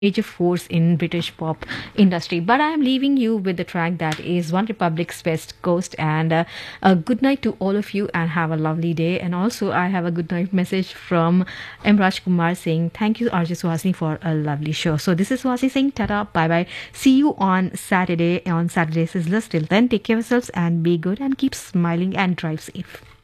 major force in British pop industry. But I am leaving you with the track that is One Republic's West Coast. And a good night to all of you and have a lovely day. And also, I have a good night message from M. Raj Kumar saying, thank you, RJ Suhasini, for a lovely show. So this is Suhasini saying, ta-ta, bye-bye. See you on Saturday Sizzlers. Till then, take care of yourselves and be good and keep smiling and drive safe.